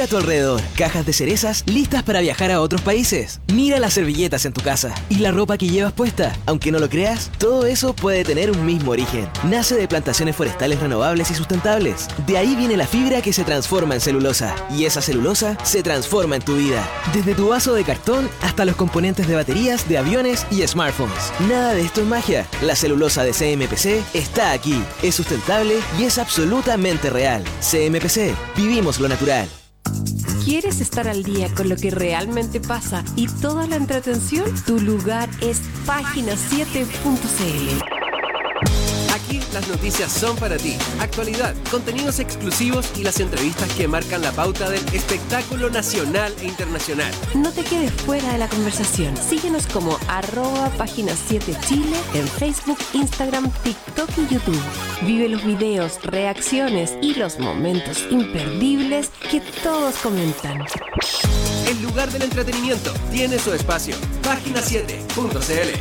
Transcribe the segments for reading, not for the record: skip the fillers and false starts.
Mira a tu alrededor, cajas de cerezas listas para viajar a otros países. Mira las servilletas en tu casa y la ropa que llevas puesta. Aunque no lo creas, todo eso puede tener un mismo origen. Nace de plantaciones forestales renovables y sustentables. De ahí viene la fibra que se transforma en celulosa. Y esa celulosa se transforma en tu vida. Desde tu vaso de cartón hasta los componentes de baterías, de aviones y smartphones. Nada de esto es magia. La celulosa de CMPC está aquí. Es sustentable y es absolutamente real. CMPC. Vivimos lo natural. ¿Quieres estar al día con lo que realmente pasa y toda la entretención? Tu lugar es página7.cl. Aquí las noticias son para ti. Actualidad, contenidos exclusivos y las entrevistas que marcan la pauta del espectáculo nacional e internacional. No te quedes fuera de la conversación. Síguenos como @página7chile en Facebook, Instagram, TikTok y YouTube. Vive los videos, reacciones y los momentos imperdibles que todos comentan. El lugar del entretenimiento tiene su espacio. Página7.cl.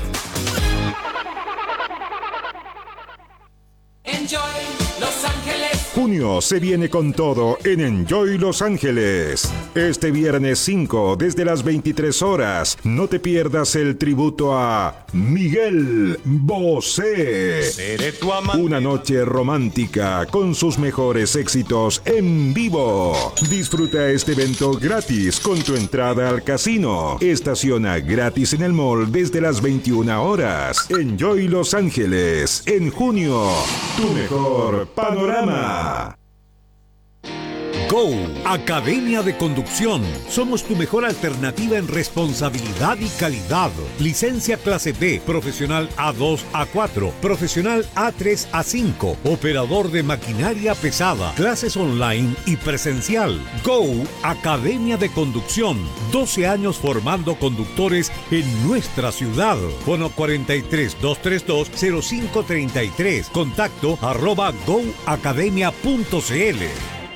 Enjoy Los Ángeles. Junio se viene con todo en Enjoy Los Ángeles. Este viernes 5, desde las 23 horas, no te pierdas el tributo a Miguel Bosé. Una noche romántica con sus mejores éxitos en vivo. Disfruta este evento gratis con tu entrada al casino. Estaciona gratis en el mall desde las 21 horas. Enjoy Los Ángeles, en junio. Tu mejor panorama. Go, Academia de Conducción. Somos tu mejor alternativa en responsabilidad y calidad. Licencia clase B, profesional A2, A4, profesional A3, A5, operador de maquinaria pesada, clases online y presencial. Go, Academia de Conducción. 12 años formando conductores en nuestra ciudad. Fono 43 232 0533. Contacto @goacademia.cl.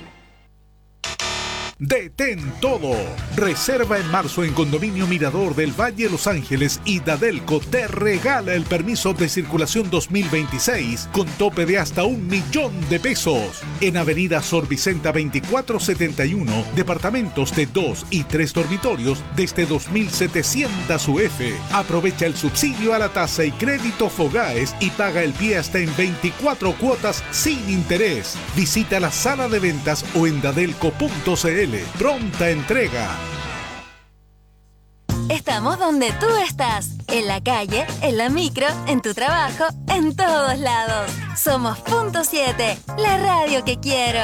Detén todo. Reserva en marzo en Condominio Mirador del Valle Los Ángeles y Dadelco te regala el permiso de circulación 2026 con tope de hasta $1.000.000 en Avenida Sor Vicenta 2471, departamentos de 2 y 3 dormitorios desde 2.700 UF. Aprovecha el subsidio a la tasa y crédito Fogaes y paga el pie hasta en 24 cuotas sin interés. Visita la sala de ventas o en dadelco.cl. Pronta entrega. Estamos donde tú estás, en la calle, en la micro, en tu trabajo, en todos lados. Somos Punto 7, la radio que quiero.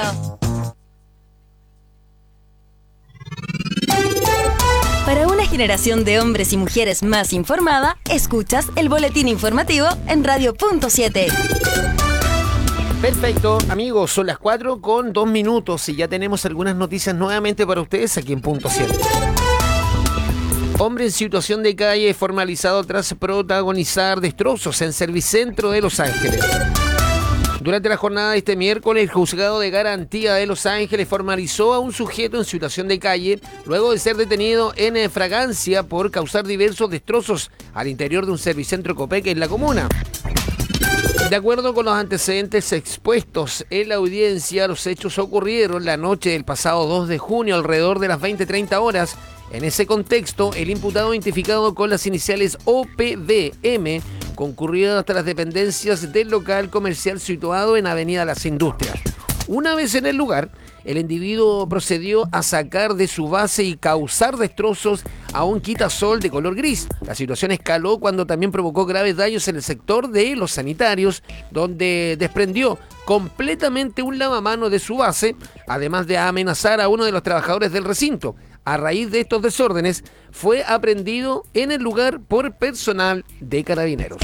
Para una generación de hombres y mujeres más informada, escuchas el boletín informativo en Radio Punto 7. Perfecto, amigos, son las 4:02 y ya tenemos algunas noticias nuevamente para ustedes aquí en Punto 7. Hombre en situación de calle formalizado tras protagonizar destrozos en Servicentro de Los Ángeles. Durante la jornada de este miércoles, el Juzgado de Garantía de Los Ángeles formalizó a un sujeto en situación de calle luego de ser detenido en fragancia por causar diversos destrozos al interior de un Servicentro Copec en la comuna. De acuerdo con los antecedentes expuestos en la audiencia, los hechos ocurrieron la noche del pasado 2 de junio alrededor de las 20:30 horas. En ese contexto, el imputado identificado con las iniciales OPDM concurrió hasta las dependencias del local comercial situado en Avenida Las Industrias. Una vez en el lugar, el individuo procedió a sacar de su base y causar destrozos a un quitasol de color gris. La situación escaló cuando también provocó graves daños en el sector de los sanitarios, donde desprendió completamente un lavamanos de su base, además de amenazar a uno de los trabajadores del recinto. A raíz de estos desórdenes, fue aprehendido en el lugar por personal de Carabineros.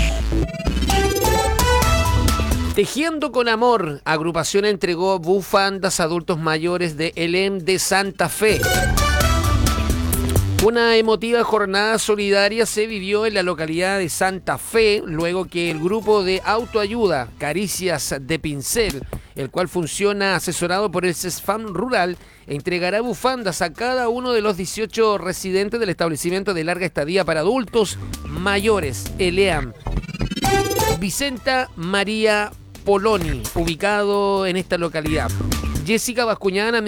Tejiendo con Amor, agrupación entregó bufandas a adultos mayores de ELEM de Santa Fe. Una emotiva jornada solidaria se vivió en la localidad de Santa Fe, luego que el grupo de autoayuda Caricias de Pincel, el cual funciona asesorado por el CESFAM Rural, entregará bufandas a cada uno de los 18 residentes del establecimiento de larga estadía para adultos mayores, ELEAM. Vicenta María Poloni, ubicado en esta localidad. Jessica Bascuñán,